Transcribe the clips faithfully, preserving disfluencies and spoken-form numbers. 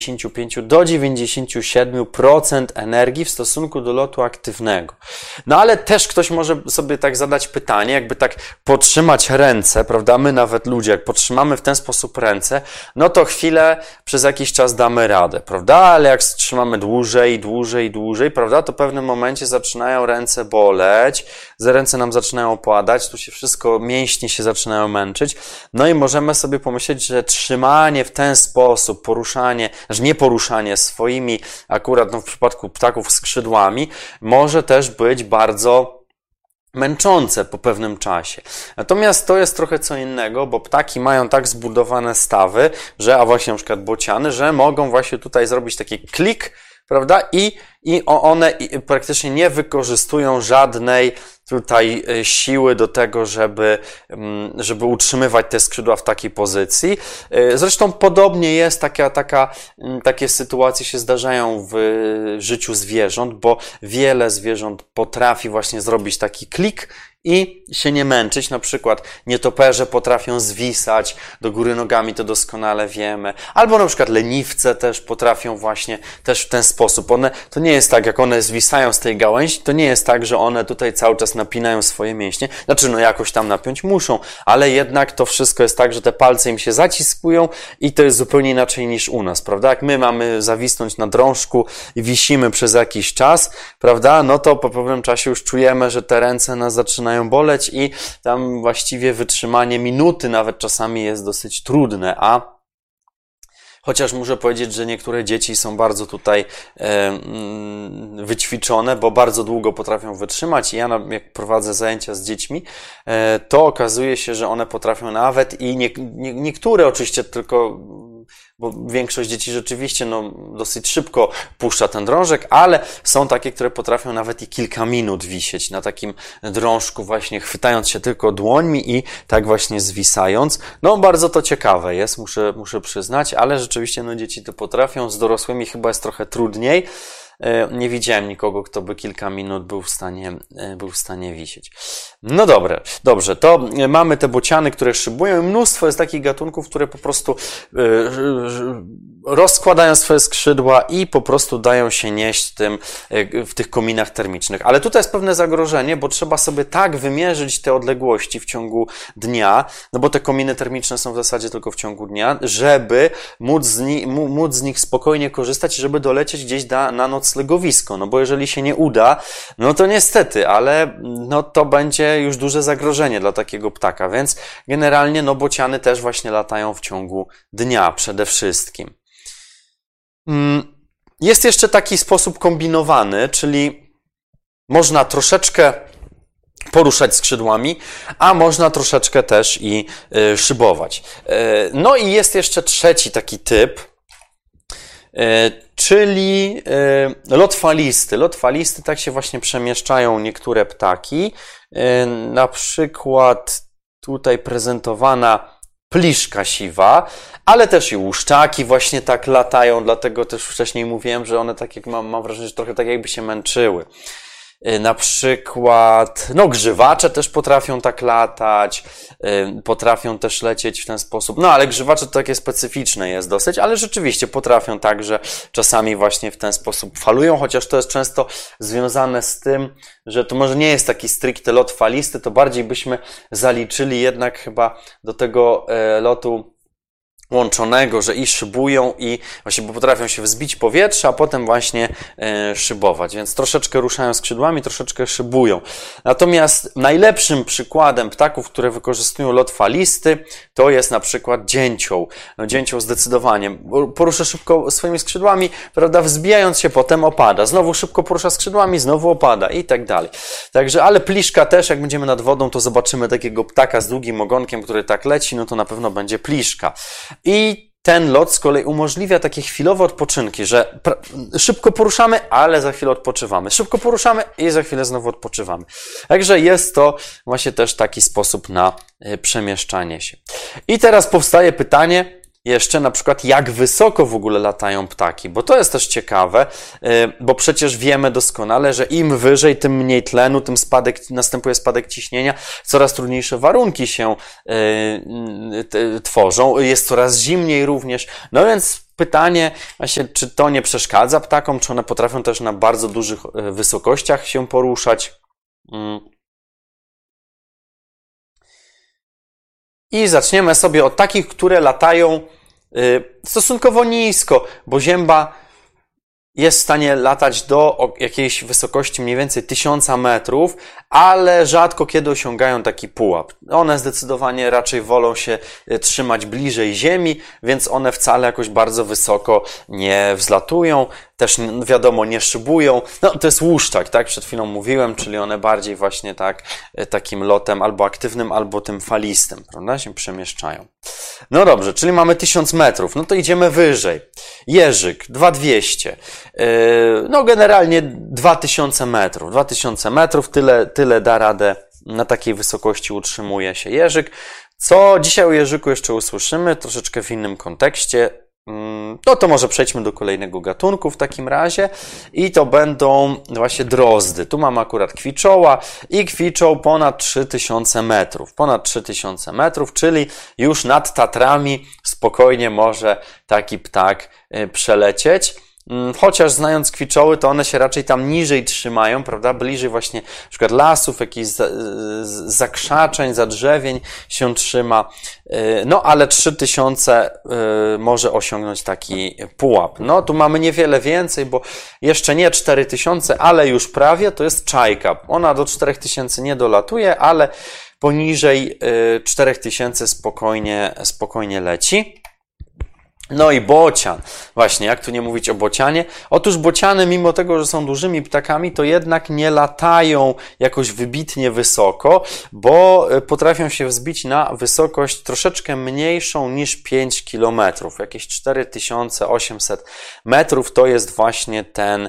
pięć do dziewięćdziesięciu siedmiu procent energii w stosunku do lotu aktywnego. No ale też ktoś może sobie tak zadać pytanie, jakby tak podtrzymać ręce, prawda? My nawet ludzie, jak podtrzymamy w ten sposób ręce, no to chwilę przez jakiś czas damy radę, prawda? Ale jak trzymamy dłużej, dłużej, dłużej, prawda? To w pewnym momencie zaczynają ręce boleć, ręce nam zaczynają opadać, tu się wszystko, mięśnie się zaczynają męczyć, no i możemy sobie pomyśleć, że trzymanie w ten sposób, poruszanie, że nie poruszanie swoimi, akurat no w przypadku ptaków skrzydłami, może też być bardzo męczące po pewnym czasie. Natomiast to jest trochę co innego, bo ptaki mają tak zbudowane stawy, że, a właśnie na przykład bociany, że mogą właśnie tutaj zrobić taki klik, prawda? I, i one praktycznie nie wykorzystują żadnej tutaj siły do tego, żeby, żeby utrzymywać te skrzydła w takiej pozycji. Zresztą podobnie jest, taka, taka, takie sytuacje się zdarzają w życiu zwierząt, bo wiele zwierząt potrafi właśnie zrobić taki klik i się nie męczyć. Na przykład nietoperze potrafią zwisać do góry nogami, to doskonale wiemy. Albo na przykład leniwce też potrafią właśnie też w ten sposób. One, to nie jest tak, jak one zwisają z tej gałęzi, to nie jest tak, że one tutaj cały czas napinają swoje mięśnie. Znaczy, no jakoś tam napiąć muszą, ale jednak to wszystko jest tak, że te palce im się zaciskują i to jest zupełnie inaczej niż u nas, prawda? Jak my mamy zawisnąć na drążku i wisimy przez jakiś czas, prawda? No to po pewnym czasie już czujemy, że te ręce nas zaczynają boleć i tam właściwie wytrzymanie minuty nawet czasami jest dosyć trudne, a chociaż muszę powiedzieć, że niektóre dzieci są bardzo tutaj e, wyćwiczone, bo bardzo długo potrafią wytrzymać i ja jak prowadzę zajęcia z dziećmi, e, to okazuje się, że one potrafią nawet i nie, nie, niektóre oczywiście tylko, bo większość dzieci rzeczywiście no, dosyć szybko puszcza ten drążek, ale są takie, które potrafią nawet i kilka minut wisieć na takim drążku właśnie chwytając się tylko dłońmi i tak właśnie zwisając. No bardzo to ciekawe jest, muszę, muszę przyznać, ale rzeczywiście no, dzieci to potrafią, z dorosłymi chyba jest trochę trudniej. Nie widziałem nikogo, kto by kilka minut był w stanie, był w stanie wisieć. No dobre, dobrze, to mamy te bociany, które szybują i mnóstwo jest takich gatunków, które po prostu rozkładają swoje skrzydła i po prostu dają się nieść tym, w tych kominach termicznych. Ale tutaj jest pewne zagrożenie, bo trzeba sobie tak wymierzyć te odległości w ciągu dnia, no bo te kominy termiczne są w zasadzie tylko w ciągu dnia, żeby móc z, ni- móc z nich spokojnie korzystać, żeby dolecieć gdzieś da, na noclegowisko. No bo jeżeli się nie uda, no to niestety, ale no to będzie już duże zagrożenie dla takiego ptaka, więc generalnie no bociany też właśnie latają w ciągu dnia przede wszystkim. Jest jeszcze taki sposób kombinowany, czyli można troszeczkę poruszać skrzydłami, a można troszeczkę też i y, szybować. Y, no i jest jeszcze trzeci taki typ, y, czyli y, lot falisty. Lot falisty, tak się właśnie przemieszczają niektóre ptaki. Y, na przykład tutaj prezentowana pliszka siwa, ale też i łuszczaki właśnie tak latają, dlatego też wcześniej mówiłem, że one tak jak mam, mam wrażenie, że trochę tak jakby się męczyły. Na przykład, no grzywacze też potrafią tak latać, potrafią też lecieć w ten sposób, no ale grzywacze to takie specyficzne jest dosyć, ale rzeczywiście potrafią tak, że czasami właśnie w ten sposób falują, chociaż to jest często związane z tym, że to może nie jest taki stricte lot falisty, to bardziej byśmy zaliczyli jednak chyba do tego lotu łączonego, że i szybują i właśnie potrafią się wzbić powietrze, a potem właśnie e, szybować. Więc troszeczkę ruszają skrzydłami, troszeczkę szybują. Natomiast najlepszym przykładem ptaków, które wykorzystują lot falisty, to jest na przykład dzięcioł. No, dzięcioł zdecydowanie porusza szybko swoimi skrzydłami, prawda, wzbijając się, potem opada. Znowu szybko porusza skrzydłami, znowu opada i tak dalej. Także, ale pliszka też, jak będziemy nad wodą, to zobaczymy takiego ptaka z długim ogonkiem, który tak leci, no to na pewno będzie pliszka. I ten lot z kolei umożliwia takie chwilowe odpoczynki, że szybko poruszamy, ale za chwilę odpoczywamy. Szybko poruszamy i za chwilę znowu odpoczywamy. Także jest to właśnie też taki sposób na przemieszczanie się. I teraz powstaje pytanie, jeszcze na przykład, jak wysoko w ogóle latają ptaki, bo to jest też ciekawe, bo przecież wiemy doskonale, że im wyżej, tym mniej tlenu, tym spadek, następuje spadek ciśnienia, coraz trudniejsze warunki się tworzą, jest coraz zimniej również, no więc pytanie właśnie, czy to nie przeszkadza ptakom, czy one potrafią też na bardzo dużych wysokościach się poruszać. I zaczniemy sobie od takich, które latają stosunkowo nisko, bo zięba jest w stanie latać do jakiejś wysokości mniej więcej tysiąca metrów, ale rzadko kiedy osiągają taki pułap. One zdecydowanie raczej wolą się trzymać bliżej ziemi, więc one wcale jakoś bardzo wysoko nie wzlatują. Też wiadomo, nie szybują. No, to jest łuszczak, tak? Przed chwilą mówiłem, czyli one bardziej właśnie tak, takim lotem albo aktywnym, albo tym falistym, prawda? Się przemieszczają. No dobrze, czyli mamy tysiąc metrów. No to idziemy wyżej. Jeżyk, dwa tysiące dwieście. No generalnie dwa tysiące metrów. dwa tysiące metrów, tyle, tyle da radę, na takiej wysokości utrzymuje się jeżyk. Co dzisiaj o jeżyku jeszcze usłyszymy, troszeczkę w innym kontekście. No to może przejdźmy do kolejnego gatunku w takim razie i to będą właśnie drozdy. Tu mam akurat kwiczoła i kwiczą ponad trzy tysiące metrów. Ponad trzy tysiące metrów, czyli już nad Tatrami spokojnie może taki ptak przelecieć. Chociaż znając kwiczoły, to one się raczej tam niżej trzymają, prawda? Bliżej właśnie na przykład lasów, jakichś zakrzaczeń, zadrzewień się trzyma. No ale trzy tysiące może osiągnąć taki pułap. No tu mamy niewiele więcej, bo jeszcze nie cztery tysiące, ale już prawie, to jest czajka. Ona do czterech tysięcy nie dolatuje, ale poniżej czterech tysięcy spokojnie, spokojnie leci. No i bocian. Właśnie, jak tu nie mówić o bocianie? Otóż bociany, mimo tego, że są dużymi ptakami, to jednak nie latają jakoś wybitnie wysoko, bo potrafią się wzbić na wysokość troszeczkę mniejszą niż pięć kilometrów. Jakieś cztery tysiące osiemset metrów to jest właśnie ten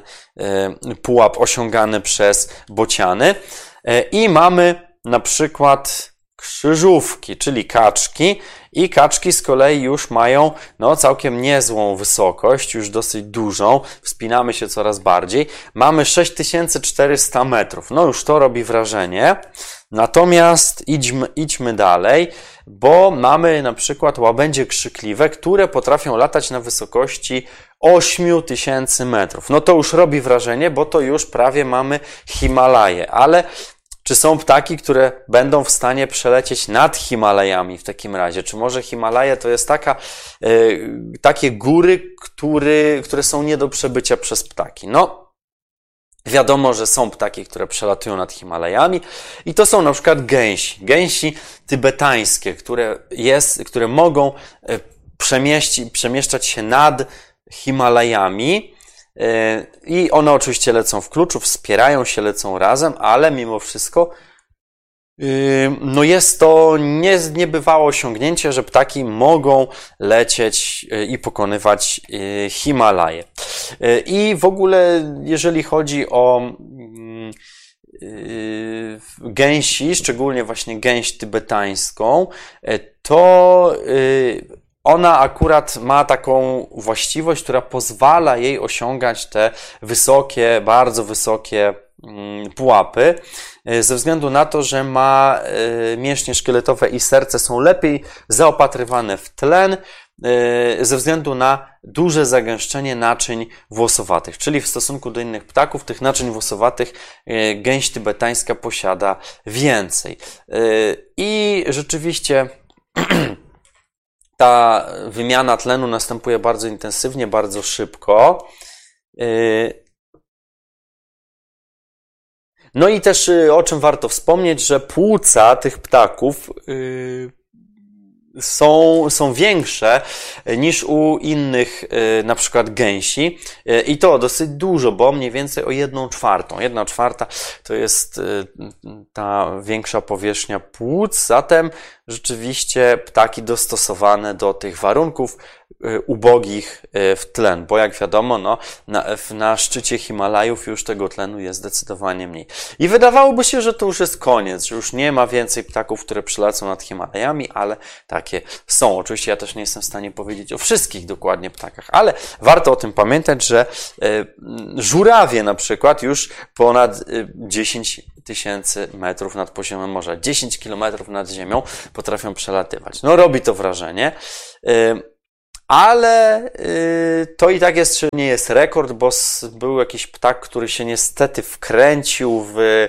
pułap osiągany przez bociany. I mamy na przykład krzyżówki, czyli kaczki. I kaczki z kolei już mają no, całkiem niezłą wysokość, już dosyć dużą. Wspinamy się coraz bardziej. Mamy sześć tysięcy czterysta metrów. No już to robi wrażenie. Natomiast idźmy, idźmy dalej, bo mamy na przykład łabędzie krzykliwe, które potrafią latać na wysokości osiem tysięcy metrów. No to już robi wrażenie, bo to już prawie mamy Himalaje, ale czy są ptaki, które będą w stanie przelecieć nad Himalajami w takim razie? Czy może Himalaje to jest taka, yy, takie góry, który, które są nie do przebycia przez ptaki? No, wiadomo, że są ptaki, które przelatują nad Himalajami i to są na przykład gęsi. Gęsi tybetańskie, które, jest, które mogą przemieści, przemieszczać się nad Himalajami. I one oczywiście lecą w kluczu, wspierają się, lecą razem, ale mimo wszystko no jest to nie, niebywałe osiągnięcie, że ptaki mogą lecieć i pokonywać Himalaje. I w ogóle, jeżeli chodzi o gęsi, szczególnie właśnie gęś tybetańską, to ona akurat ma taką właściwość, która pozwala jej osiągać te wysokie, bardzo wysokie pułapy, ze względu na to, że ma mięśnie szkieletowe i serce są lepiej zaopatrywane w tlen, ze względu na duże zagęszczenie naczyń włosowatych. Czyli w stosunku do innych ptaków, tych naczyń włosowatych gęś tybetańska posiada więcej. I rzeczywiście ta wymiana tlenu następuje bardzo intensywnie, bardzo szybko. No i też o czym warto wspomnieć, że płuca tych ptaków są, są większe niż u innych na przykład gęsi i to dosyć dużo, bo mniej więcej o jedną czwartą. Jedna czwarta to jest ta większa powierzchnia płuc, zatem rzeczywiście ptaki dostosowane do tych warunków ubogich w tlen, bo jak wiadomo, no, na, na szczycie Himalajów już tego tlenu jest zdecydowanie mniej. I wydawałoby się, że to już jest koniec, że już nie ma więcej ptaków, które przylecą nad Himalajami, ale takie są. Oczywiście ja też nie jestem w stanie powiedzieć o wszystkich dokładnie ptakach, ale warto o tym pamiętać, że żurawie na przykład już ponad dziesięć tysięcy metrów nad poziomem morza, dziesięć kilometrów nad ziemią potrafią przelatywać. No robi to wrażenie, ale to i tak jest, nie jest rekord, bo był jakiś ptak, który się niestety wkręcił w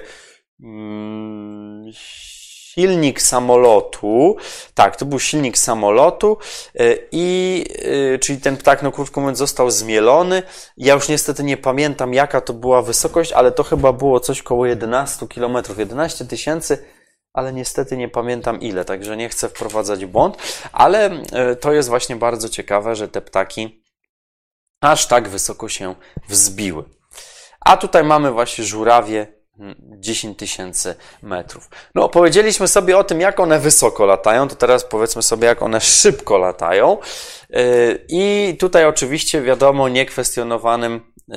silnik samolotu. Tak, to był silnik samolotu i czyli ten ptak, no krótko mówiąc, został zmielony. Ja już niestety nie pamiętam, jaka to była wysokość, ale to chyba było coś koło jedenaście kilometrów, jedenaście tysięcy, ale niestety nie pamiętam ile, także nie chcę wprowadzać w błąd, ale to jest właśnie bardzo ciekawe, że te ptaki aż tak wysoko się wzbiły. A tutaj mamy właśnie żurawie, dziesięć tysięcy metrów. No, powiedzieliśmy sobie o tym, jak one wysoko latają, to teraz powiedzmy sobie, jak one szybko latają. I tutaj oczywiście wiadomo, niekwestionowanym yy,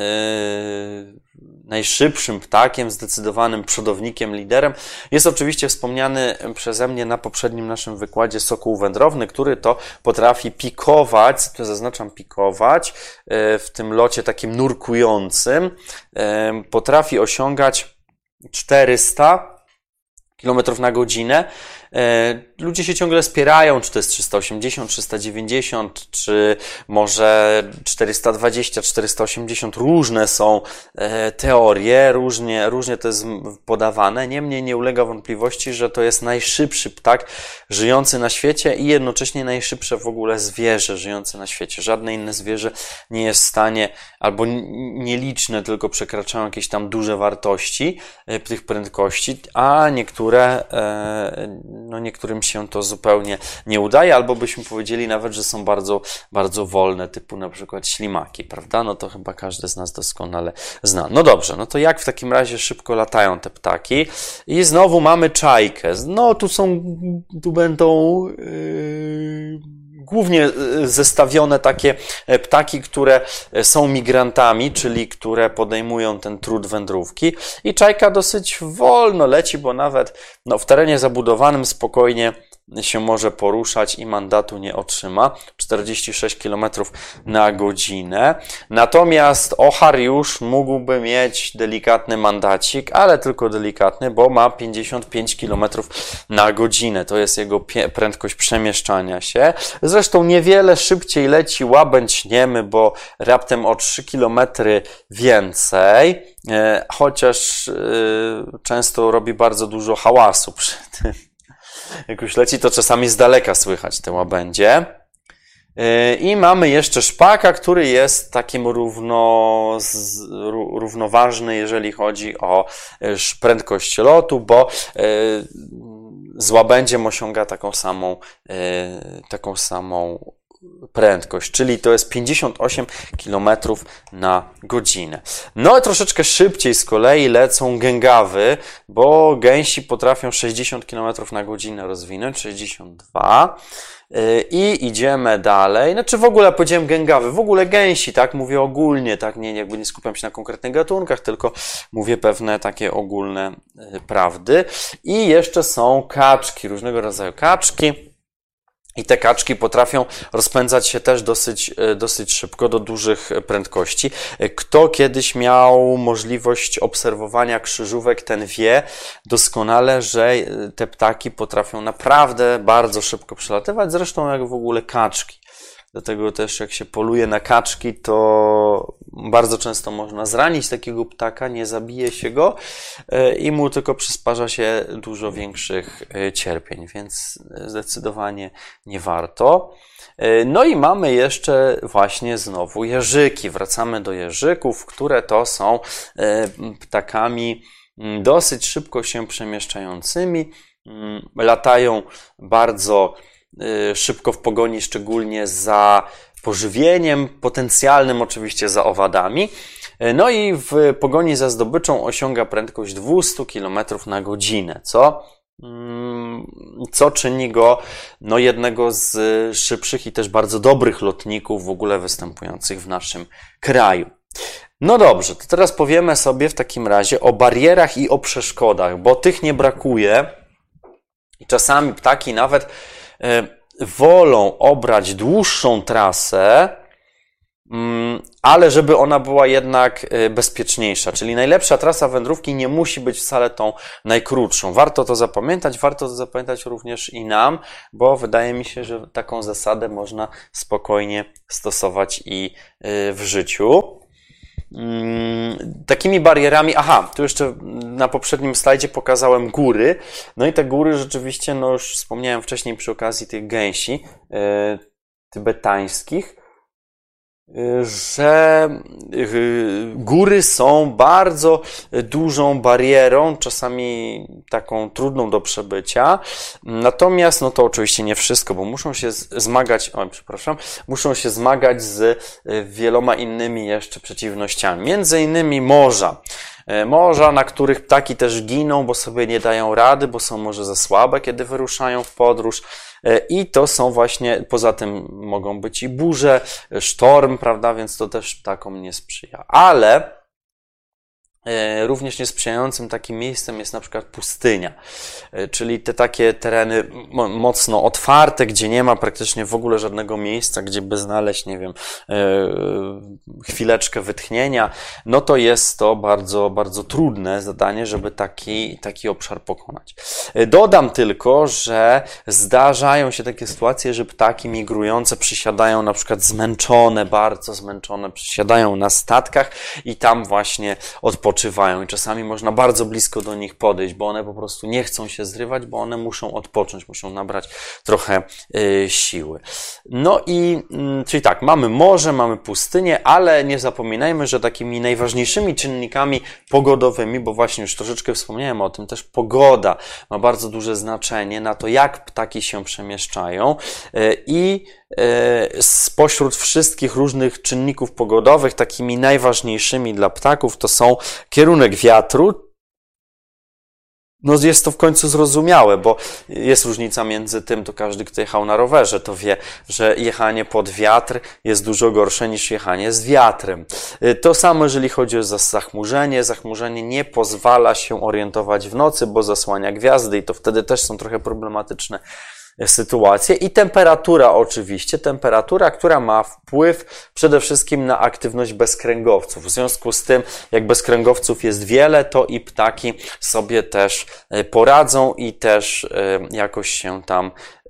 najszybszym ptakiem, zdecydowanym przodownikiem, liderem jest oczywiście wspomniany przeze mnie na poprzednim naszym wykładzie sokół wędrowny, który to potrafi pikować, to zaznaczam pikować, w tym locie takim nurkującym, potrafi osiągać czterysta kilometrów na godzinę. Ludzie się ciągle spierają, czy to jest trzysta osiemdziesiąt, trzysta dziewięćdziesiąt, czy może czterysta dwadzieścia, czterysta osiemdziesiąt. Różne są teorie, różnie, różnie to jest podawane. Niemniej nie ulega wątpliwości, że to jest najszybszy ptak żyjący na świecie i jednocześnie najszybsze w ogóle zwierzę żyjące na świecie. Żadne inne zwierzę nie jest w stanie, albo nieliczne tylko przekraczają jakieś tam duże wartości tych prędkości, a niektóre, no niektórym się to zupełnie nie udaje, albo byśmy powiedzieli nawet, że są bardzo, bardzo wolne, typu na przykład ślimaki, prawda? No to chyba każdy z nas doskonale zna. No dobrze, no to jak w takim razie szybko latają te ptaki? I znowu mamy czajkę. No tu są, tu będą yy, głównie zestawione takie ptaki, które są migrantami, czyli które podejmują ten trud wędrówki. I czajka dosyć wolno leci, bo nawet no, w terenie zabudowanym spokojnie się może poruszać i mandatu nie otrzyma. czterdzieści sześć kilometrów na godzinę. Natomiast ochar już mógłby mieć delikatny mandacik, ale tylko delikatny, bo ma pięćdziesiąt pięć kilometrów na godzinę. To jest jego prędkość przemieszczania się. Zresztą niewiele szybciej leci łabędź niemy, bo raptem o trzy kilometry więcej, chociaż często robi bardzo dużo hałasu przy tym. Jak już leci, to czasami z daleka słychać te łabędzie. I mamy jeszcze szpaka, który jest takim równo, równoważny, jeżeli chodzi o prędkość lotu, bo z łabędziem osiąga taką samą, taką samą prędkość, czyli to jest pięćdziesiąt osiem kilometrów na godzinę. No i troszeczkę szybciej z kolei lecą gęgawy, bo gęsi potrafią sześćdziesiąt kilometrów na godzinę rozwinąć, sześćdziesiąt dwa. I idziemy dalej. Znaczy w ogóle powiedziałem gęgawy, w ogóle gęsi, tak? Mówię ogólnie, tak? Nie, jakby nie skupiam się na konkretnych gatunkach, tylko mówię pewne takie ogólne prawdy. I jeszcze są kaczki, różnego rodzaju kaczki. I te kaczki potrafią rozpędzać się też dosyć, dosyć szybko, do dużych prędkości. Kto kiedyś miał możliwość obserwowania krzyżówek, ten wie doskonale, że te ptaki potrafią naprawdę bardzo szybko przelatywać, zresztą jak w ogóle kaczki. Dlatego też jak się poluje na kaczki, to bardzo często można zranić takiego ptaka, nie zabije się go i mu tylko przysparza się dużo większych cierpień, więc zdecydowanie nie warto. No i mamy jeszcze właśnie znowu jeżyki. Wracamy do jeżyków, które to są ptakami dosyć szybko się przemieszczającymi. Latają bardzo szybko w pogoni, szczególnie za pożywieniem, potencjalnym oczywiście za owadami. No i w pogoni za zdobyczą osiąga prędkość dwieście kilometrów na godzinę, co co czyni go no, jednego z szybszych i też bardzo dobrych lotników w ogóle występujących w naszym kraju. No dobrze, to teraz powiemy sobie w takim razie o barierach i o przeszkodach, bo tych nie brakuje i czasami ptaki nawet wolą obrać dłuższą trasę, ale żeby ona była jednak bezpieczniejsza, czyli najlepsza trasa wędrówki nie musi być wcale tą najkrótszą. Warto to zapamiętać, warto to zapamiętać również i nam, bo wydaje mi się, że taką zasadę można spokojnie stosować i w życiu. Takimi barierami, aha, tu jeszcze na poprzednim slajdzie pokazałem góry, no i te góry rzeczywiście, no już wspomniałem wcześniej przy okazji tych gęsi yy, tybetańskich, że góry są bardzo dużą barierą, czasami taką trudną do przebycia. Natomiast, no to oczywiście nie wszystko, bo muszą się zmagać, oj, przepraszam, muszą się zmagać z wieloma innymi jeszcze przeciwnościami. Między innymi morza. Morza, na których ptaki też giną, bo sobie nie dają rady, bo są może za słabe, kiedy wyruszają w podróż. I to są właśnie, poza tym mogą być i burze, sztorm, prawda, więc to też ptakom nie sprzyja. Ale również niesprzyjającym takim miejscem jest na przykład pustynia, czyli te takie tereny mocno otwarte, gdzie nie ma praktycznie w ogóle żadnego miejsca, gdzie by znaleźć, nie wiem, chwileczkę wytchnienia, no to jest to bardzo, bardzo trudne zadanie, żeby taki, taki obszar pokonać. Dodam tylko, że zdarzają się takie sytuacje, że ptaki migrujące przysiadają na przykład zmęczone, bardzo zmęczone, przysiadają na statkach i tam właśnie odpoczywają. I czasami można bardzo blisko do nich podejść, bo one po prostu nie chcą się zrywać, bo one muszą odpocząć, muszą nabrać trochę y, siły. No i, y, czyli tak, mamy morze, mamy pustynię, ale nie zapominajmy, że takimi najważniejszymi czynnikami pogodowymi, bo właśnie już troszeczkę wspomniałem o tym, też pogoda ma bardzo duże znaczenie na to, jak ptaki się przemieszczają y, i spośród wszystkich różnych czynników pogodowych, takimi najważniejszymi dla ptaków to są kierunek wiatru. No jest to w końcu zrozumiałe, bo jest różnica między tym, to każdy, kto jechał na rowerze, to wie, że jechanie pod wiatr jest dużo gorsze niż jechanie z wiatrem. To samo, jeżeli chodzi o zachmurzenie. Zachmurzenie nie pozwala się orientować w nocy, bo zasłania gwiazdy i to wtedy też są trochę problematyczne sytuacje. I temperatura oczywiście, temperatura, która ma wpływ przede wszystkim na aktywność bezkręgowców. W związku z tym, jak bezkręgowców jest wiele, to i ptaki sobie też poradzą i też jakoś się tam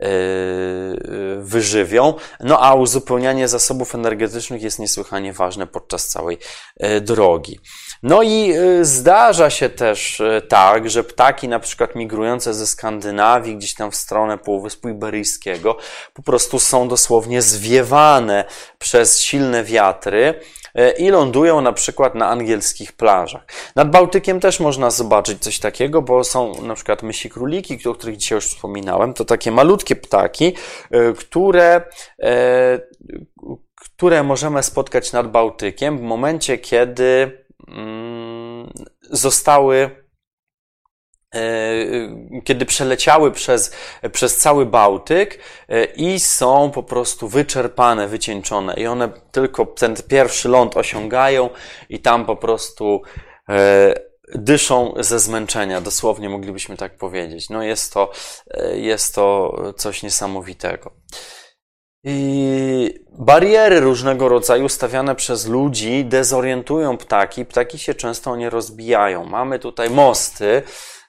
wyżywią. No a uzupełnianie zasobów energetycznych jest niesłychanie ważne podczas całej drogi. No i zdarza się też tak, że ptaki na przykład migrujące ze Skandynawii gdzieś tam w stronę Półwyspu Iberyjskiego po prostu są dosłownie zwiewane przez silne wiatry i lądują na przykład na angielskich plażach. Nad Bałtykiem też można zobaczyć coś takiego, bo są na przykład mysi króliki, o których dzisiaj już wspominałem. To takie malutkie ptaki, które, które możemy spotkać nad Bałtykiem w momencie, kiedy zostały kiedy przeleciały przez, przez cały Bałtyk i są po prostu wyczerpane, wycieńczone i one tylko ten pierwszy ląd osiągają i tam po prostu dyszą ze zmęczenia, dosłownie moglibyśmy tak powiedzieć. No jest to, jest to coś niesamowitego. I bariery różnego rodzaju stawiane przez ludzi dezorientują ptaki. Ptaki się często o nie rozbijają. Mamy tutaj mosty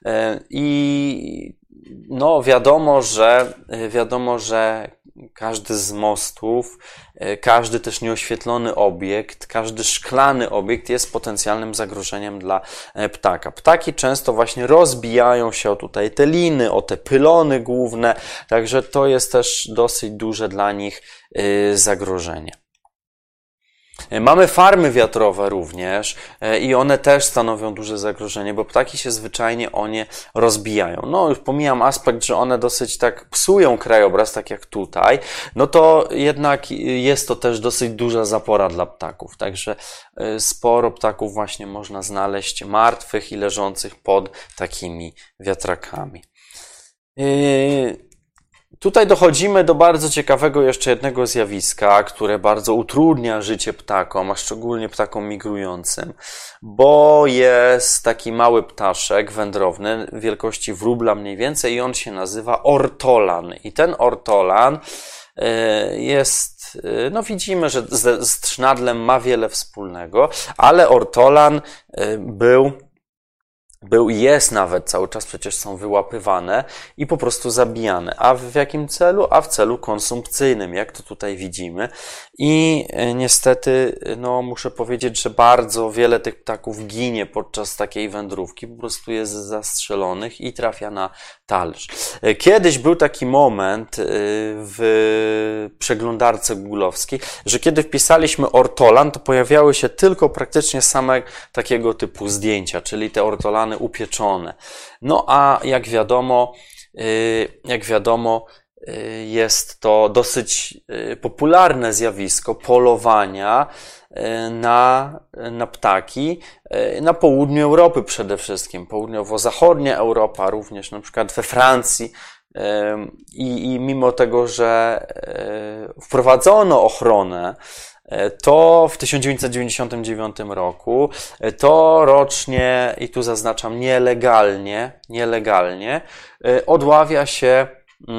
i no wiadomo, że wiadomo, że każdy z mostów, każdy też nieoświetlony obiekt, każdy szklany obiekt jest potencjalnym zagrożeniem dla ptaka. Ptaki często właśnie rozbijają się o tutaj te liny, o te pylony główne, także to jest też dosyć duże dla nich zagrożenie. Mamy farmy wiatrowe również i one też stanowią duże zagrożenie, bo ptaki się zwyczajnie o nie rozbijają. No już pomijam aspekt, że one dosyć tak psują krajobraz, tak jak tutaj, no to jednak jest to też dosyć duża zapora dla ptaków, także sporo ptaków właśnie można znaleźć martwych i leżących pod takimi wiatrakami. Yy, Tutaj dochodzimy do bardzo ciekawego jeszcze jednego zjawiska, które bardzo utrudnia życie ptakom, a szczególnie ptakom migrującym, bo jest taki mały ptaszek wędrowny wielkości wróbla mniej więcej i on się nazywa ortolan. I ten ortolan jest, no widzimy, że z, z trznadlem ma wiele wspólnego, ale ortolan był Był i jest nawet cały czas, przecież są wyłapywane i po prostu zabijane. A w jakim celu? A w celu konsumpcyjnym, jak to tutaj widzimy. I niestety, no muszę powiedzieć, że bardzo wiele tych ptaków ginie podczas takiej wędrówki, po prostu jest zastrzelonych i trafia na talerz. Kiedyś był taki moment w przeglądarce google'owskiej, że kiedy wpisaliśmy ortolan, to pojawiały się tylko praktycznie same takiego typu zdjęcia, czyli te ortolany upieczone. No a jak wiadomo, jak wiadomo, jest to dosyć popularne zjawisko polowania na, na ptaki na południu Europy przede wszystkim, południowo-zachodnia Europa, również na przykład we Francji. I, I mimo tego, że wprowadzono ochronę, to w tysiąc dziewięćset dziewięćdziesiątym dziewiątym roku, to rocznie, i tu zaznaczam nielegalnie, nielegalnie, odławia się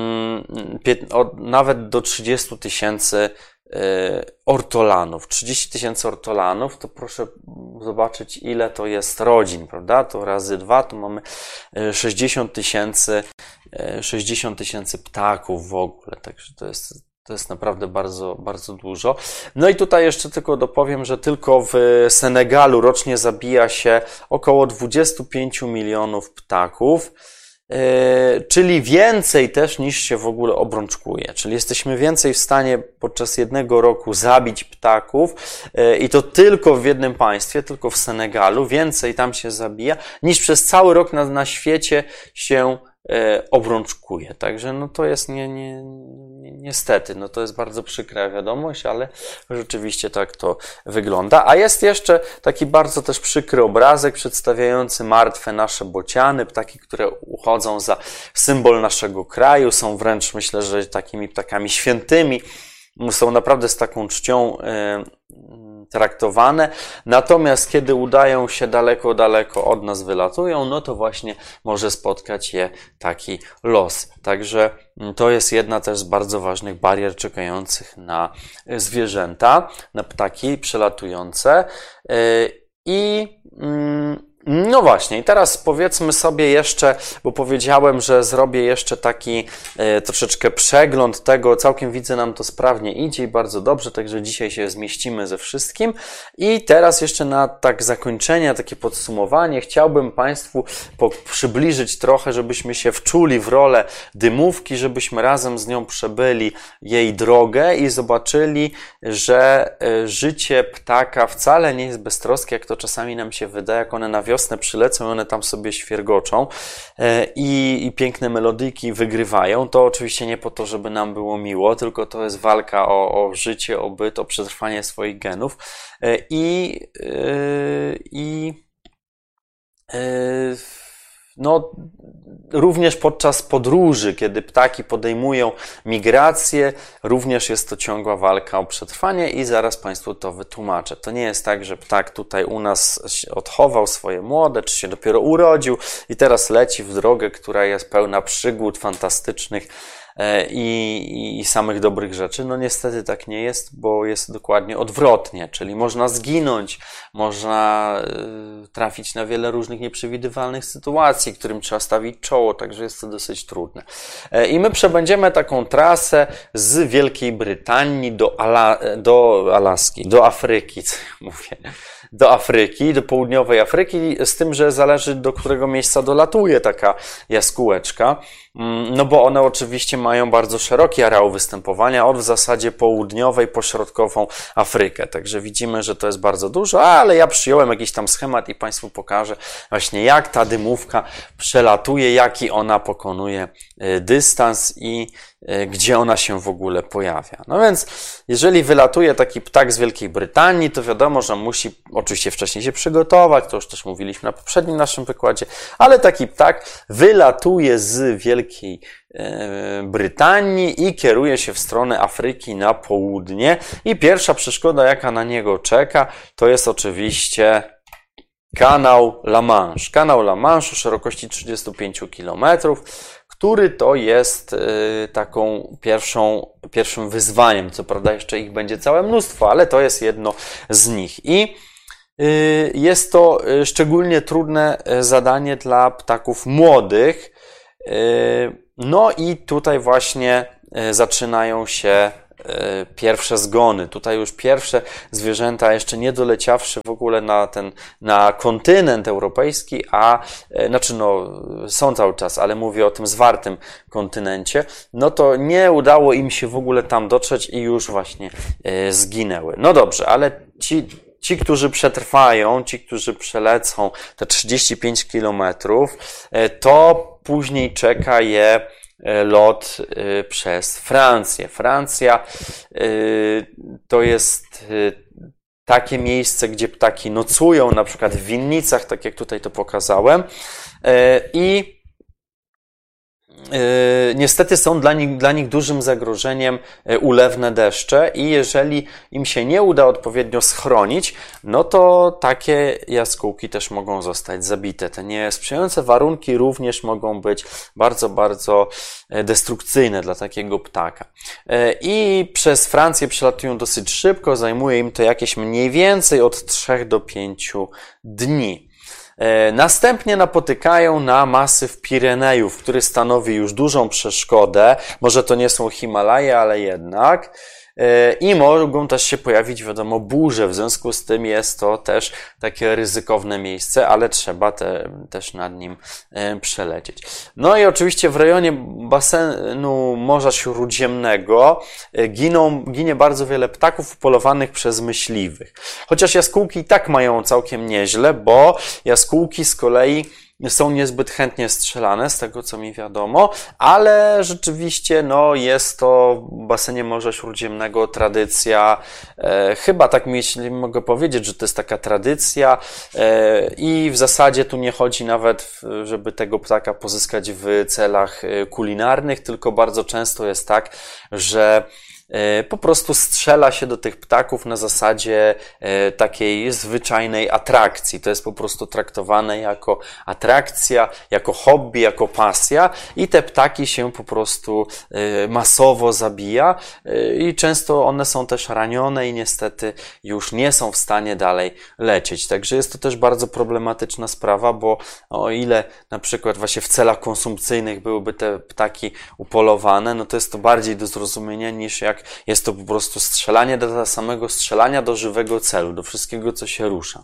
nawet do trzydziestu tysięcy ortolanów. trzydzieści tysięcy ortolanów, to proszę zobaczyć, ile to jest rodzin, prawda? To razy dwa, to mamy sześćdziesiąt tysięcy, sześćdziesiąt tysięcy ptaków w ogóle, także to jest To jest naprawdę bardzo, bardzo dużo. No i tutaj jeszcze tylko dopowiem, że tylko w Senegalu rocznie zabija się około dwadzieścia pięć milionów ptaków, yy, czyli więcej też niż się w ogóle obrączkuje. Czyli jesteśmy więcej w stanie podczas jednego roku zabić ptaków yy, i to tylko w jednym państwie, tylko w Senegalu, więcej tam się zabija, niż przez cały rok na, na świecie się obrączkuje. Także no to jest nie, nie, nie, niestety, no to jest bardzo przykra wiadomość, ale rzeczywiście tak to wygląda. A jest jeszcze taki bardzo też przykry obrazek przedstawiający martwe nasze bociany, ptaki, które uchodzą za symbol naszego kraju, są wręcz, myślę, że takimi ptakami świętymi, są naprawdę z taką czcią traktowane, natomiast kiedy udają się daleko, daleko od nas, wylatują, no to właśnie może spotkać je taki los. Także to jest jedna też z bardzo ważnych barier czekających na zwierzęta, na ptaki przelatujące. I no właśnie, i teraz powiedzmy sobie jeszcze, bo powiedziałem, że zrobię jeszcze taki e, troszeczkę przegląd tego, całkiem widzę, nam to sprawnie idzie i bardzo dobrze, także dzisiaj się zmieścimy ze wszystkim. I teraz jeszcze na tak zakończenie, takie podsumowanie, chciałbym Państwu po, przybliżyć trochę, żebyśmy się wczuli w rolę dymówki, żebyśmy razem z nią przebyli jej drogę i zobaczyli, że e, życie ptaka wcale nie jest beztroskie, jak to czasami nam się wydaje, jak one na wiosnę przylecą i one tam sobie świergoczą i, i piękne melodyjki wygrywają. To oczywiście nie po to, żeby nam było miło, tylko to jest walka o, o życie, o byt, o przetrwanie swoich genów. I, i no, również podczas podróży, kiedy ptaki podejmują migrację, również jest to ciągła walka o przetrwanie i zaraz Państwu to wytłumaczę. To nie jest tak, że ptak tutaj u nas odchował swoje młode, czy się dopiero urodził i teraz leci w drogę, która jest pełna przygód fantastycznych i, i samych dobrych rzeczy. No niestety tak nie jest, bo jest dokładnie odwrotnie, czyli można zginąć, można trafić na wiele różnych nieprzewidywalnych sytuacji, którym trzeba stawić czoło, także jest to dosyć trudne. I my przebędziemy taką trasę z Wielkiej Brytanii do, Ala, do Alaski, do Afryki, co ja mówię, do Afryki, do południowej Afryki, z tym, że zależy, do którego miejsca dolatuje taka jaskółeczka, no bo one oczywiście mają bardzo szeroki areał występowania, od w zasadzie południowej po środkową Afrykę, także widzimy, że to jest bardzo dużo, ale ja przyjąłem jakiś tam schemat i Państwu pokażę właśnie, jak ta dymówka przelatuje, jaki ona pokonuje dystans i, gdzie ona się w ogóle pojawia. No więc, jeżeli wylatuje taki ptak z Wielkiej Brytanii, to wiadomo, że musi oczywiście wcześniej się przygotować, to już też mówiliśmy na poprzednim naszym wykładzie, ale taki ptak wylatuje z Wielkiej Brytanii i kieruje się w stronę Afryki na południe. I pierwsza przeszkoda, jaka na niego czeka, to jest oczywiście kanał La Manche. Kanał La Manche o szerokości trzydziestu pięciu kilometrów, który to jest taką pierwszą, pierwszym wyzwaniem. Co prawda jeszcze ich będzie całe mnóstwo, ale to jest jedno z nich. I jest to szczególnie trudne zadanie dla ptaków młodych. No i tutaj właśnie zaczynają się pierwsze zgony. Tutaj już pierwsze zwierzęta, jeszcze nie doleciawszy w ogóle na ten, na kontynent europejski, a, znaczy no, są cały czas, ale mówię o tym zwartym kontynencie, no to nie udało im się w ogóle tam dotrzeć i już właśnie zginęły. No dobrze, ale ci, Ci, którzy przetrwają, ci, którzy przelecą te trzydzieści pięć kilometrów, to później czeka je lot przez Francję. Francja to jest takie miejsce, gdzie ptaki nocują, na przykład w winnicach, tak jak tutaj to pokazałem. I niestety są dla nich, dla nich dużym zagrożeniem ulewne deszcze i jeżeli im się nie uda odpowiednio schronić, no to takie jaskółki też mogą zostać zabite. Te niesprzyjające warunki również mogą być bardzo, bardzo destrukcyjne dla takiego ptaka. I przez Francję przelatują dosyć szybko, zajmuje im to jakieś mniej więcej od trzech do pięciu dni. Następnie napotykają na masyw Pirenejów, który stanowi już dużą przeszkodę. Może to nie są Himalaje, ale jednak. I mogą też się pojawić, wiadomo, burze. W związku z tym jest to też takie ryzykowne miejsce, ale trzeba te, też nad nim przelecieć. No i oczywiście w rejonie basenu Morza Śródziemnego giną, ginie bardzo wiele ptaków polowanych przez myśliwych. Chociaż jaskółki i tak mają całkiem nieźle, bo jaskółki z kolei są niezbyt chętnie strzelane, z tego co mi wiadomo, ale rzeczywiście no, jest to w basenie Morza Śródziemnego tradycja, e, chyba tak myślę, mogę powiedzieć, że to jest taka tradycja e, i w zasadzie tu nie chodzi nawet, żeby tego ptaka pozyskać w celach kulinarnych, tylko bardzo często jest tak, że po prostu strzela się do tych ptaków na zasadzie takiej zwyczajnej atrakcji. To jest po prostu traktowane jako atrakcja, jako hobby, jako pasja i te ptaki się po prostu masowo zabija i często one są też ranione i niestety już nie są w stanie dalej lecieć. Także jest to też bardzo problematyczna sprawa, bo o ile na przykład właśnie w celach konsumpcyjnych byłyby te ptaki upolowane, no to jest to bardziej do zrozumienia niż jak jest to po prostu strzelanie do samego strzelania do żywego celu, do wszystkiego, co się rusza.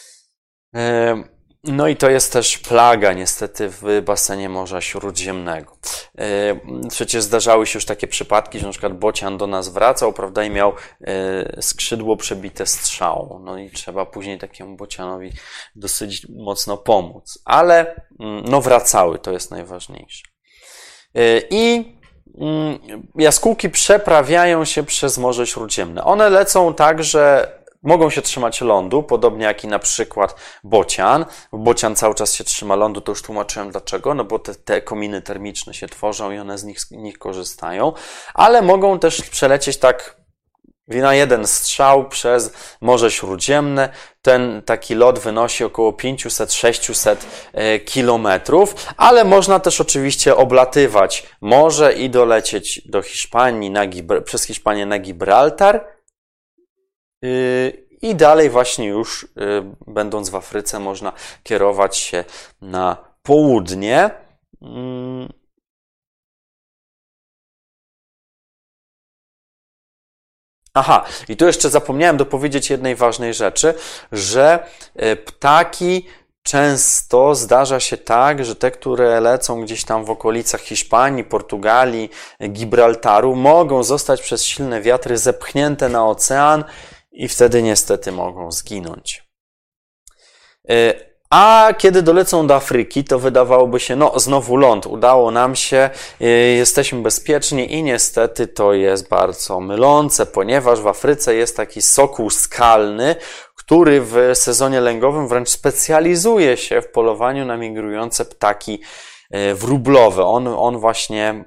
No i to jest też plaga niestety w basenie Morza Śródziemnego. Przecież zdarzały się już takie przypadki, że na przykład bocian do nas wracał, prawda, i miał skrzydło przebite strzałą. No i trzeba później takiemu bocianowi dosyć mocno pomóc. Ale no wracały, to jest najważniejsze. I jaskółki przeprawiają się przez Morze Śródziemne. One lecą tak, że mogą się trzymać lądu, podobnie jak i na przykład bocian. Bocian cały czas się trzyma lądu, to już tłumaczyłem dlaczego, no bo te, te kominy termiczne się tworzą i one z nich, z nich korzystają, ale mogą też przelecieć tak na jeden strzał przez Morze Śródziemne. Ten taki lot wynosi około pięćset sześćset kilometrów, ale można też oczywiście oblatywać morze i dolecieć do Hiszpanii, na Gibr- przez Hiszpanię na Gibraltar i dalej właśnie już będąc w Afryce można kierować się na południe. Aha, i tu jeszcze zapomniałem dopowiedzieć jednej ważnej rzeczy, że ptaki często zdarza się tak, że te, które lecą gdzieś tam w okolicach Hiszpanii, Portugalii, Gibraltaru, mogą zostać przez silne wiatry zepchnięte na ocean i wtedy niestety mogą zginąć. A kiedy dolecą do Afryki, to wydawałoby się, no znowu ląd, udało nam się, jesteśmy bezpieczni i niestety to jest bardzo mylące, ponieważ w Afryce jest taki sokół skalny, który w sezonie lęgowym wręcz specjalizuje się w polowaniu na migrujące ptaki wróblowe. On, on właśnie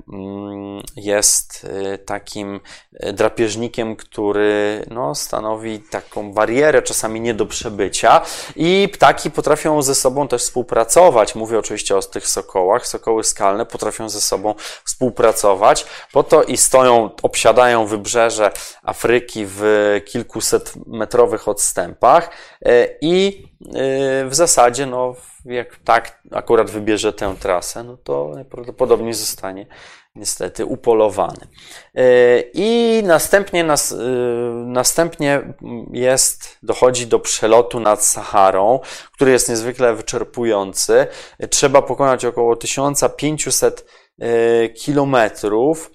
jest takim drapieżnikiem, który no, stanowi taką barierę czasami nie do przebycia i ptaki potrafią ze sobą też współpracować. Mówię oczywiście o tych sokołach. Sokoły skalne potrafią ze sobą współpracować. Po to i stoją, obsiadają wybrzeże Afryki w kilkuset metrowych odstępach i w zasadzie no jak tak akurat wybierze tę trasę, no to najprawdopodobniej zostanie niestety upolowany. I następnie, nas, następnie jest, dochodzi do przelotu nad Saharą, który jest niezwykle wyczerpujący. Trzeba pokonać około tysiąc pięćset kilometrów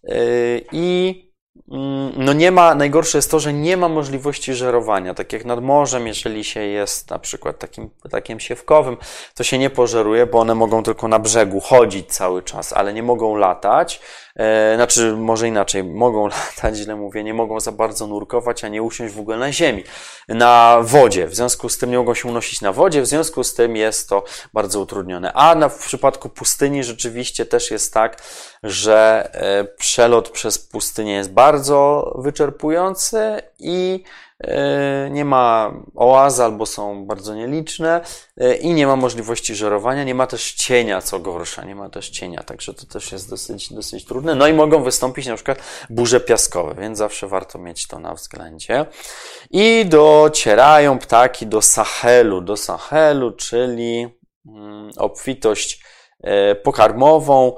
i no nie ma, najgorsze jest to, że nie ma możliwości żerowania. Tak jak nad morzem, jeżeli się jest na przykład takim ptakiem siewkowym, to się nie pożeruje, bo one mogą tylko na brzegu chodzić cały czas, ale nie mogą latać. E, znaczy, może inaczej, mogą latać, źle mówię, nie mogą za bardzo nurkować, a nie usiąść w ogóle na ziemi, na wodzie. W związku z tym nie mogą się unosić na wodzie, w związku z tym jest to bardzo utrudnione. A na, w przypadku pustyni rzeczywiście też jest tak, że e, przelot przez pustynię jest bardzo wyczerpujący i nie ma oaz albo są bardzo nieliczne i nie ma możliwości żerowania, nie ma też cienia, co gorsza, nie ma też cienia, także to też jest dosyć, dosyć trudne. No i mogą wystąpić na przykład burze piaskowe, więc zawsze warto mieć to na względzie. I docierają ptaki do Sahelu, do Sahelu, czyli obfitość pokarmową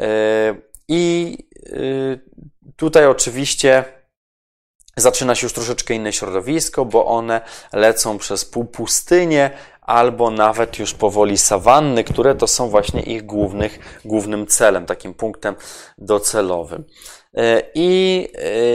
i tutaj oczywiście zaczyna się już troszeczkę inne środowisko, bo one lecą przez półpustynię albo nawet już powoli sawanny, które to są właśnie ich głównych, głównym celem, takim punktem docelowym. I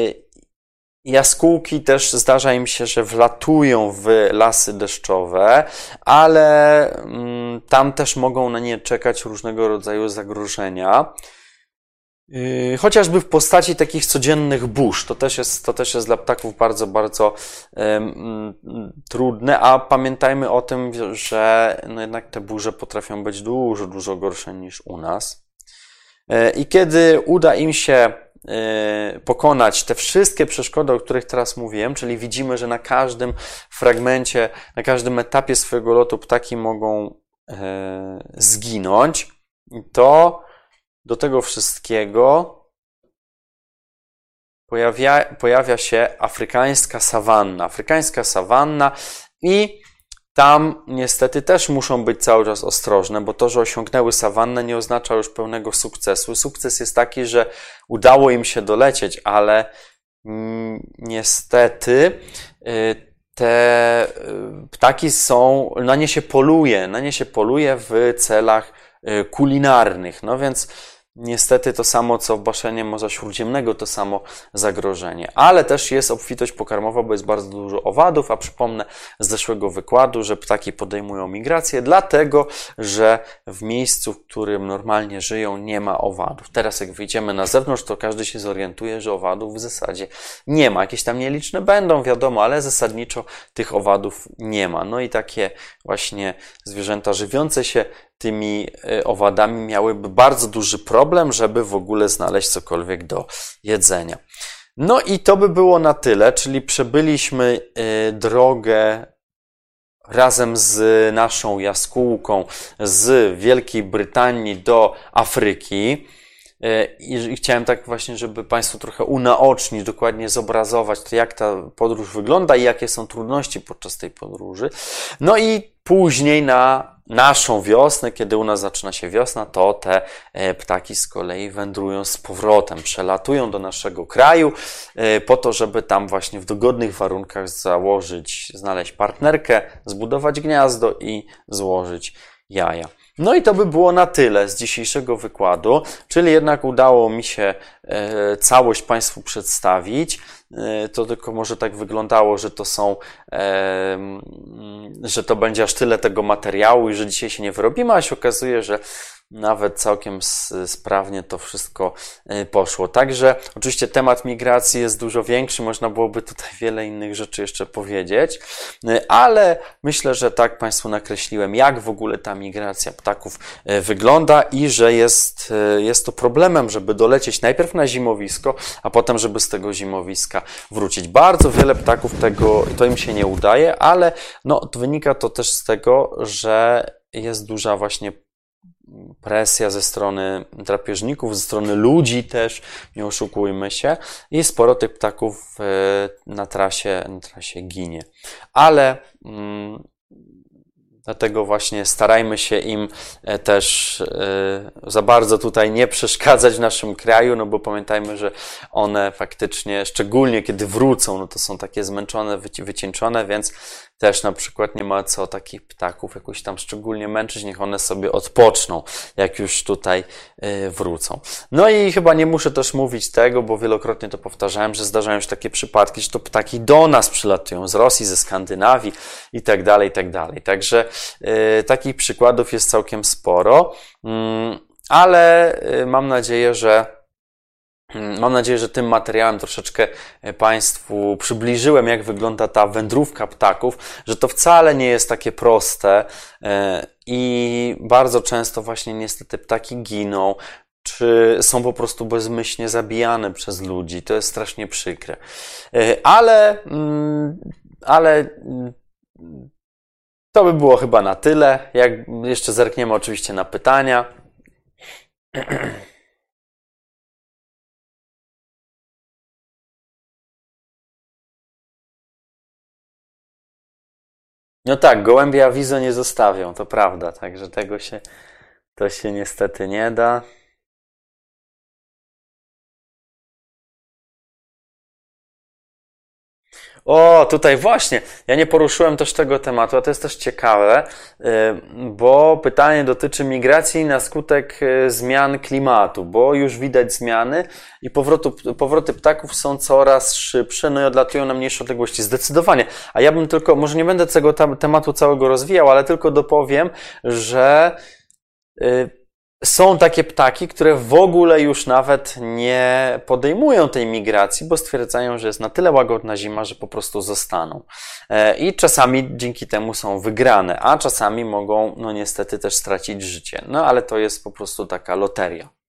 jaskółki też zdarza im się, że wlatują w lasy deszczowe, ale tam też mogą na nie czekać różnego rodzaju zagrożenia. Chociażby w postaci takich codziennych burz. To też jest, to też jest dla ptaków bardzo, bardzo um, trudne, a pamiętajmy o tym, że no jednak te burze potrafią być dużo, dużo gorsze niż u nas. I kiedy uda im się pokonać te wszystkie przeszkody, o których teraz mówiłem, czyli widzimy, że na każdym fragmencie, na każdym etapie swojego lotu ptaki mogą zginąć, to do tego wszystkiego pojawia, pojawia się afrykańska sawanna. Afrykańska sawanna i tam niestety też muszą być cały czas ostrożne, bo to, że osiągnęły sawannę, nie oznacza już pełnego sukcesu. Sukces jest taki, że udało im się dolecieć, ale mm, niestety y, te ptaki są, na nie się poluje, na nie się poluje w celach kulinarnych. No więc niestety to samo, co w basenie Morza Śródziemnego, to samo zagrożenie. Ale też jest obfitość pokarmowa, bo jest bardzo dużo owadów, a przypomnę z zeszłego wykładu, że ptaki podejmują migrację, dlatego, że w miejscu, w którym normalnie żyją, nie ma owadów. Teraz jak wyjdziemy na zewnątrz, to każdy się zorientuje, że owadów w zasadzie nie ma. Jakieś tam nieliczne będą, wiadomo, ale zasadniczo tych owadów nie ma. No i takie właśnie zwierzęta żywiące się tymi owadami miałyby bardzo duży problem, żeby w ogóle znaleźć cokolwiek do jedzenia. No i to by było na tyle, czyli przebyliśmy drogę razem z naszą jaskółką z Wielkiej Brytanii do Afryki. I chciałem tak właśnie, żeby Państwu trochę unaocznić, dokładnie zobrazować to, jak ta podróż wygląda i jakie są trudności podczas tej podróży. No i później na naszą wiosnę, kiedy u nas zaczyna się wiosna, to te ptaki z kolei wędrują z powrotem, przelatują do naszego kraju po to, żeby tam właśnie w dogodnych warunkach założyć, znaleźć partnerkę, zbudować gniazdo i złożyć jaja. No i to by było na tyle z dzisiejszego wykładu, czyli jednak udało mi się e, całość Państwu przedstawić. E, to tylko może tak wyglądało, że to są, e, że to będzie aż tyle tego materiału i że dzisiaj się nie wyrobimy, a się okazuje, że nawet całkiem sprawnie to wszystko poszło. Także oczywiście temat migracji jest dużo większy, można byłoby tutaj wiele innych rzeczy jeszcze powiedzieć, ale myślę, że tak Państwu nakreśliłem, jak w ogóle ta migracja ptaków wygląda i że jest, jest to problemem, żeby dolecieć najpierw na zimowisko, a potem, żeby z tego zimowiska wrócić. Bardzo wiele ptaków tego, to im się nie udaje, ale no, wynika to też z tego, że jest duża właśnie presja ze strony drapieżników, ze strony ludzi też, nie oszukujmy się, i sporo tych ptaków na trasie, na trasie ginie. Ale mm, dlatego właśnie starajmy się im też za bardzo tutaj nie przeszkadzać w naszym kraju, no bo pamiętajmy, że one faktycznie, szczególnie kiedy wrócą, no to są takie zmęczone, wycieńczone, więc też na przykład nie ma co takich ptaków jakoś tam szczególnie męczyć, niech one sobie odpoczną, jak już tutaj wrócą. No i chyba nie muszę też mówić tego, bo wielokrotnie to powtarzałem, że zdarzają się takie przypadki, że to ptaki do nas przylatują z Rosji, ze Skandynawii i tak dalej, i tak dalej. Także y, takich przykładów jest całkiem sporo, y, ale y, mam nadzieję, że Mam nadzieję, że tym materiałem troszeczkę Państwu przybliżyłem, jak wygląda ta wędrówka ptaków, że to wcale nie jest takie proste i bardzo często właśnie niestety ptaki giną, czy są po prostu bezmyślnie zabijane przez ludzi. To jest strasznie przykre. Ale, ale to by było chyba na tyle. Jak jeszcze zerkniemy oczywiście na pytania. No tak, gołębie awizo nie zostawią, to prawda, także tego się, to się niestety nie da. O, tutaj właśnie, ja nie poruszyłem też tego tematu, a to jest też ciekawe, bo pytanie dotyczy migracji na skutek zmian klimatu, bo już widać zmiany i powrotu, powroty ptaków są coraz szybsze, no i odlatują na mniejsze odległości, zdecydowanie. A ja bym tylko, może nie będę tego tematu całego rozwijał, ale tylko dopowiem, że są takie ptaki, które w ogóle już nawet nie podejmują tej migracji, bo stwierdzają, że jest na tyle łagodna zima, że po prostu zostaną. I czasami dzięki temu są wygrane, a czasami mogą, no niestety, też stracić życie. No ale to jest po prostu taka loteria.